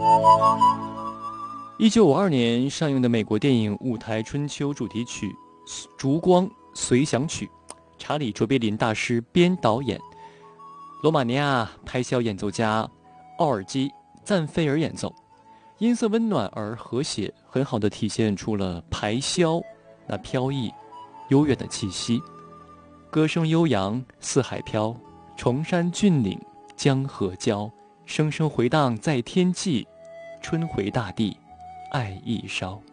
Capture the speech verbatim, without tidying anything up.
一九五二年上映的美国电影《舞台春秋》主题曲《烛光随想曲》，查理·卓别林大师编导演，罗马尼亚拍箫演奏家奥尔基·赞菲尔演奏，音色温暖而和谐，很好地体现出了排箫那飘逸悠远的气息。歌声悠扬，四海飘，崇山峻岭，江河交，声声回荡在天际，春回大地，爱意烧。